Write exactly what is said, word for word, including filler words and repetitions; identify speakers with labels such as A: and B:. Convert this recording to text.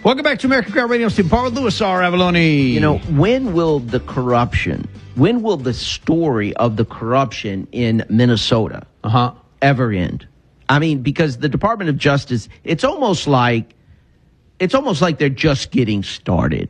A: Welcome back to American Crowd Radio. Steve Paul, Louis R. Avalone.
B: You know, when will the corruption, when will the story of the corruption in Minnesota
A: uh-huh.
B: ever end? I mean, because the Department of Justice, it's almost like, it's almost like they're just getting started.